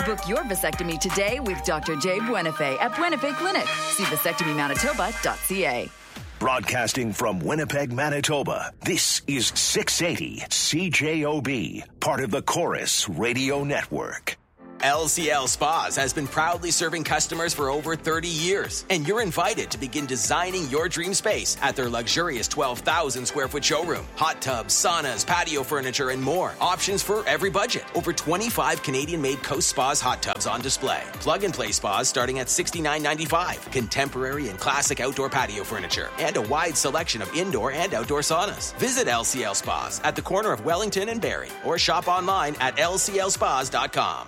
Book your vasectomy today with Dr. Jay Buenafe at Buenafe Clinic. See vasectomymanitoba.ca. Broadcasting from Winnipeg, Manitoba, this is 680 CJOB, part of the Chorus Radio Network. LCL Spas has been proudly serving customers for over 30 years, and you're invited to begin designing your dream space at their luxurious 12,000 square foot showroom. Hot tubs, saunas, patio furniture, and more. Options for every budget. Over 25 Canadian-made Coast Spas hot tubs on display. Plug-and-play spas starting at $69.95. Contemporary and classic outdoor patio furniture, and a wide selection of indoor and outdoor saunas. Visit LCL Spas at the corner of Wellington and Barrie, or shop online at lclspas.com.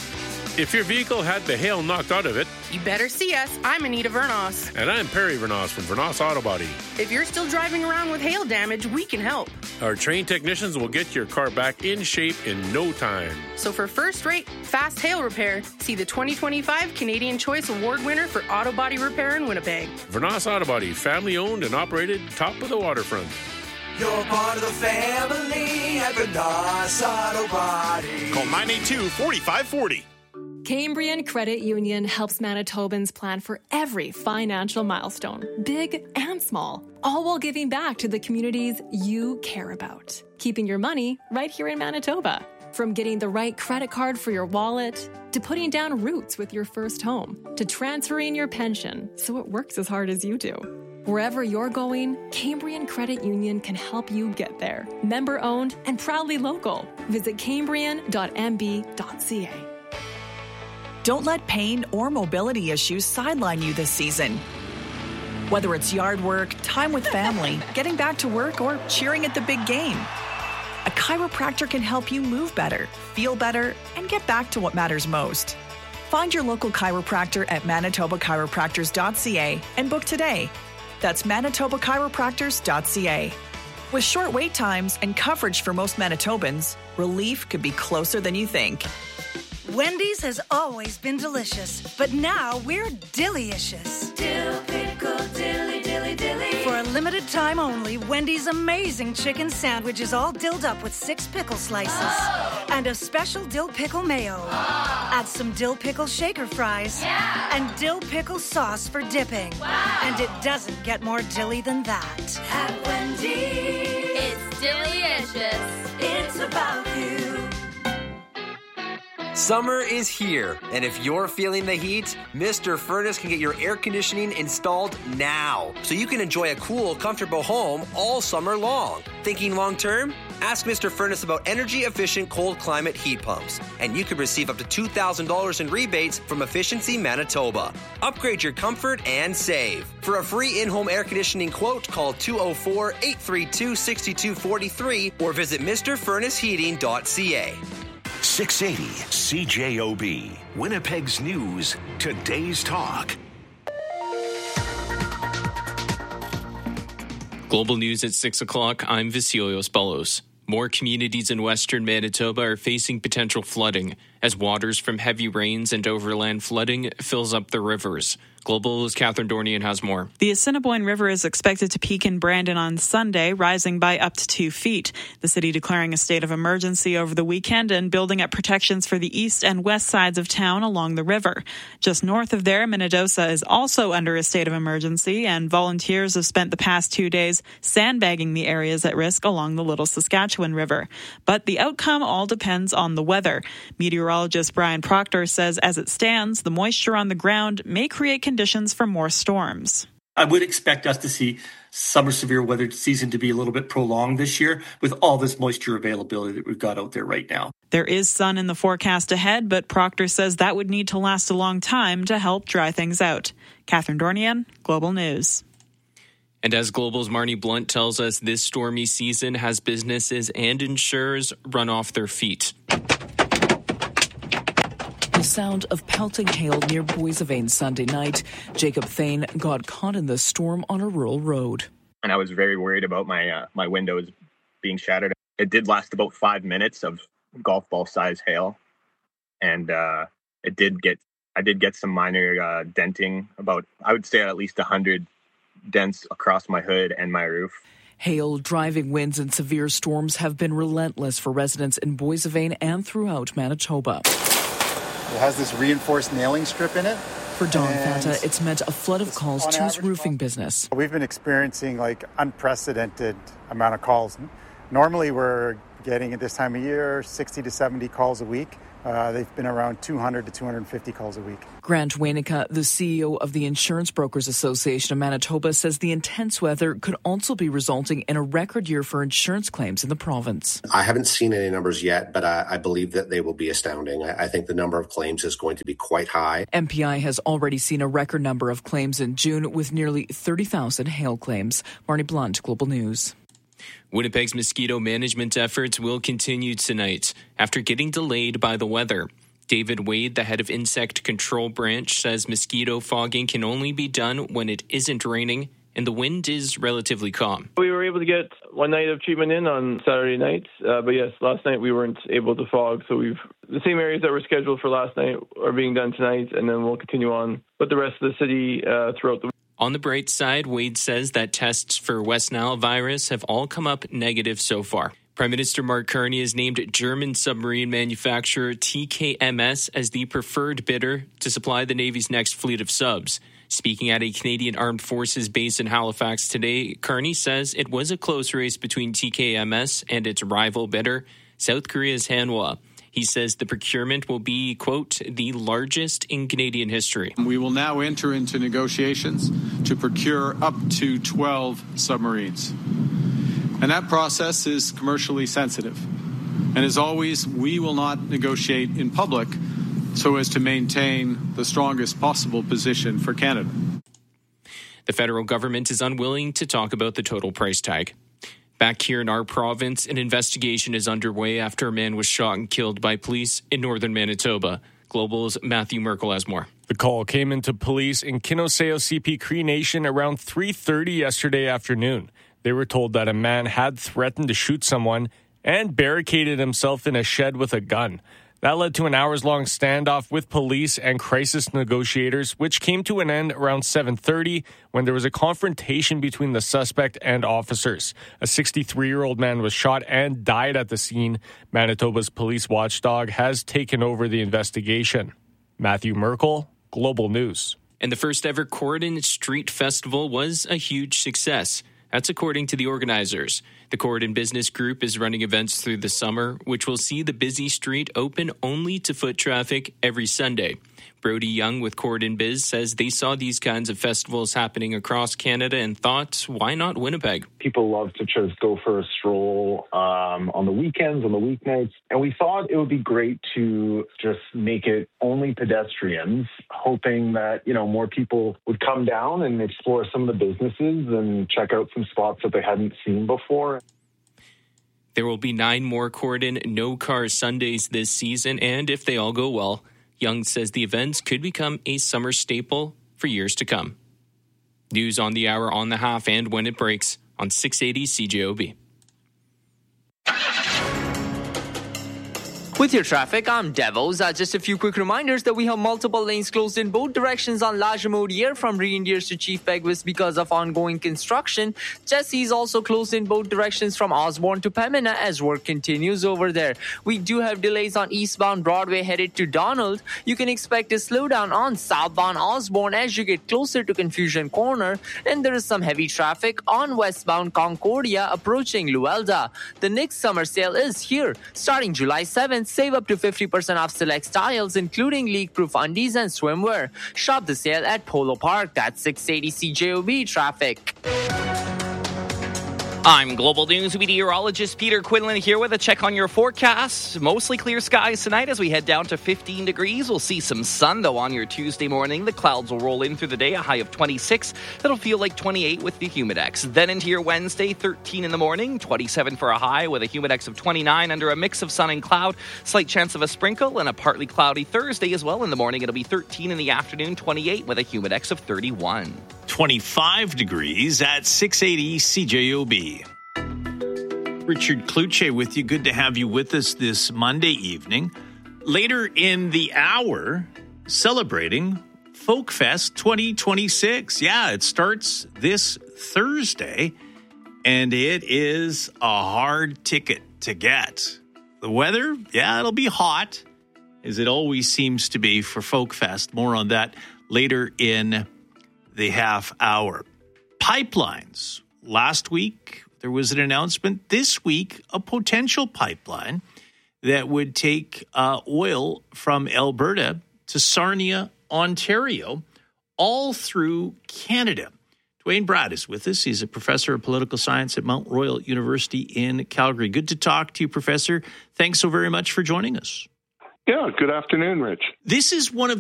If your vehicle had the hail knocked out of it, you better see us. I'm Anita Vernos. And I'm Perry Vernos from Vernos Auto Body. If you're still driving around with hail damage, we can help. Our trained technicians will get your car back in shape in no time. So for first-rate, fast hail repair, see the 2025 Canadian Choice Award winner for auto body repair in Winnipeg. Vernos Auto Body, family-owned and operated, top of the waterfront. You're part of the family at Vernos Auto Body. Call 982-4540. Cambrian Credit Union helps Manitobans plan for every financial milestone, big and small, all while giving back to the communities you care about. Keeping your money right here in Manitoba. From getting the right credit card for your wallet, to putting down roots with your first home, to transferring your pension so it works as hard as you do. Wherever you're going, Cambrian Credit Union can help you get there. Member owned and proudly local. Visit cambrian.mb.ca. Don't let pain or mobility issues sideline you this season. Whether it's yard work, time with family, getting back to work, or cheering at the big game, a chiropractor can help you move better, feel better, and get back to what matters most. Find your local chiropractor at manitobachiropractors.ca and book today. That's manitobachiropractors.ca. With short wait times and coverage for most Manitobans, relief could be closer than you think. Wendy's has always been delicious, but now we're delicious. Dill pickle, dilly, dilly, dilly. For a limited time only, Wendy's amazing chicken sandwich is all dilled up with 6 pickle slices and a special dill pickle mayo. Add some dill pickle shaker fries and dill pickle sauce for dipping. And it doesn't get more dilly than that. At Wendy's, it's delicious. It's about you. Summer is here, and if you're feeling the heat, Mr. Furnace can get your air conditioning installed now, so you can enjoy a cool, comfortable home all summer long. Thinking long term? Ask Mr. Furnace about energy-efficient cold climate heat pumps, and you could receive up to $2,000 in rebates from Efficiency Manitoba. Upgrade your comfort and save. For a free in-home air conditioning quote, call 204-832-6243 or visit MrFurnaceHeating.ca. 680 CJOB, Winnipeg's news, today's talk. Global news at 6 o'clock. I'm Vasilios Bellos. More communities in western Manitoba are facing potential flooding as waters from heavy rains and overland flooding fills up the rivers. Global's Catherine Dornian has more. The Assiniboine River is expected to peak in Brandon on Sunday, rising by up to 2 feet. The city declaring a state of emergency over the weekend and building up protections for the east and west sides of town along the river. Just north of there, Minnedosa is also under a state of emergency, and volunteers have spent the past 2 days sandbagging the areas at risk along the Little Saskatchewan River. But the outcome all depends on the weather. Meteorologist Brian Proctor says as it stands, the moisture on the ground may create conditions for more storms. I would expect us to see summer severe weather season to be a little bit prolonged this year with all this moisture availability that we've got out there right now. There is sun in the forecast ahead, but Proctor says that would need to last a long time to help dry things out. Catherine Dornian, Global News. And as Global's Marnie Blunt tells us, this stormy season has businesses and insurers run off their feet. The sound of pelting hail near Boissevain Sunday night. Jacob Thane got caught in the storm on a rural road. And I was very worried about my windows being shattered. It did last about 5 minutes of golf ball size hail, and I did get some minor denting. About, I would say, at least 100 dents across my hood and my roof. Hail, driving winds, and severe storms have been relentless for residents in Boissevain and throughout Manitoba. It has this reinforced nailing strip in it. For Don Fanta, it's meant a flood of calls to his roofing business. We've been experiencing unprecedented amount of calls. Normally we're getting at this time of year 60 to 70 calls a week. They've been around 200 to 250 calls a week. Grant Wainica, the CEO of the Insurance Brokers Association of Manitoba, says the intense weather could also be resulting in a record year for insurance claims in the province. I haven't seen any numbers yet, but I believe that they will be astounding. I think the number of claims is going to be quite high. MPI has already seen a record number of claims in June with nearly 30,000 hail claims. Marnie Blunt, Global News. Winnipeg's mosquito management efforts will continue tonight after getting delayed by the weather. David Wade, the head of Insect Control Branch, says mosquito fogging can only be done when it isn't raining and the wind is relatively calm. We were able to get one night of treatment in on Saturday night, but yes, last night we weren't able to fog, so the same areas that were scheduled for last night are being done tonight, and then we'll continue on with the rest of the city throughout the week. On the bright side, Wade says that tests for West Nile virus have all come up negative so far. Prime Minister Mark Carney has named German submarine manufacturer TKMS as the preferred bidder to supply the Navy's next fleet of subs. Speaking at a Canadian Armed Forces base in Halifax today, Carney says it was a close race between TKMS and its rival bidder, South Korea's Hanwha. He says the procurement will be, quote, the largest in Canadian history. We will now enter into negotiations to procure up to 12 submarines. And that process is commercially sensitive. And as always, we will not negotiate in public so as to maintain the strongest possible position for Canada. The federal government is unwilling to talk about the total price tag. Back here in our province, an investigation is underway after a man was shot and killed by police in northern Manitoba. Global's Matthew Merkel has more. The call came into police in Kinoseo CP Cree Nation around 3:30 yesterday afternoon. They were told that a man had threatened to shoot someone and barricaded himself in a shed with a gun. That led to an hours-long standoff with police and crisis negotiators, which came to an end around 7:30 when there was a confrontation between the suspect and officers. A 63-year-old man was shot and died at the scene. Manitoba's police watchdog has taken over the investigation. Matthew Merkel, Global News. And the first ever Corridon Street Festival was a huge success. That's according to the organizers. The Corridon Business Group is running events through the summer, which will see the busy street open only to foot traffic every Sunday. Brody Young with Corridon Biz says they saw these kinds of festivals happening across Canada and thought, why not Winnipeg? People love to just go for a stroll on the weekends, on the weeknights. And we thought it would be great to just make it only pedestrians, hoping that, more people would come down and explore some of the businesses and check out some spots that they hadn't seen before. There will be 9 more Corridon No Car Sundays this season, and if they all go well, Young says the events could become a summer staple for years to come. News on the hour, on the half, and when it breaks on 680 CJOB. With your traffic, I'm Devos. Just a few quick reminders that we have multiple lanes closed in both directions on Lajimodiere from Reindeers to Chief Peguis because of ongoing construction. Jesse is also closed in both directions from Osborne to Pembina as work continues over there. We do have delays on eastbound Broadway headed to Donald. You can expect a slowdown on southbound Osborne as you get closer to Confusion Corner. And there is some heavy traffic on westbound Concordia approaching Luelda. The next summer sale is here. Starting July 7th, save up to 50% off select styles, including leak-proof undies and swimwear. Shop the sale at Polo Park. That's 680 CJOB traffic. I'm Global News meteorologist Peter Quinlan here with a check on your forecast. Mostly clear skies tonight as we head down to 15 degrees. We'll see some sun, though, on your Tuesday morning. The clouds will roll in through the day, a high of 26. That'll feel like 28 with the humidex. Then into your Wednesday, 13 in the morning, 27 for a high with a humidex of 29 under a mix of sun and cloud. Slight chance of a sprinkle and a partly cloudy Thursday as well. In the morning, it'll be 13 in the afternoon, 28 with a humidex of 31. 25 degrees at 680 CJOB. Richard Kluche with you. Good to have you with us this Monday evening. Later in the hour, celebrating Folk Fest 2026. Yeah, it starts this Thursday, and it is a hard ticket to get. The weather, yeah, it'll be hot. as it always seems to be for Folk Fest. More on that later in the half hour. Pipelines. Last week, there was an announcement. This week, a potential pipeline that would take oil from Alberta to Sarnia, Ontario, all through Canada. Dwayne Brad is with us. He's a professor of political science at Mount Royal University in Calgary. Good to talk to you, Professor. Thanks so very much for joining us. Yeah, good afternoon, Rich. This is one of